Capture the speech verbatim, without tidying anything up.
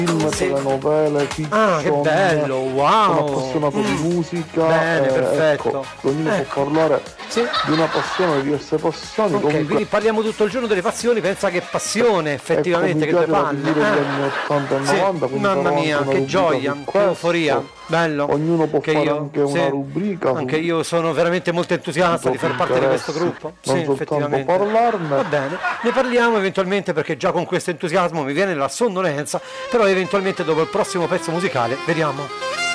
film, Sì. telenovele, fiction. Ah, che bello, wow. Sono appassionato Mm. di musica. Bene, eh, perfetto. Ecco, ognuno Ecco. può parlare Sì. di una passione, di diverse passioni. Ok, Comunque, quindi parliamo tutto il giorno delle passioni, pensa che passione effettivamente, ecco, che mi due piace la palle. tivù degli Eh. anni ottanta e Sì, novanta, quindi mamma farò mia, anche una che rubrica gioia, su che questo. euforia, bello. Ognuno può Che fare io, anche una sì, rubrica anche su io sono veramente molto entusiasta di tipo far ti parte di questo interessi, gruppo. non Sì, soltanto effettivamente. parlarne. Va bene, ne parliamo eventualmente perché già con questo entusiasmo mi viene la sonnolenza, però eventualmente dopo il prossimo pezzo musicale vediamo.